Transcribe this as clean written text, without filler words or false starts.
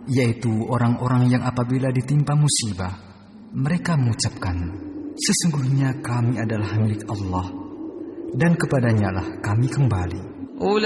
yaitu orang-orang yang apabila ditimpa musibah, mereka mengucapkan, sesungguhnya kami adalah milik Allah, dan kepadanya lah kami kembali.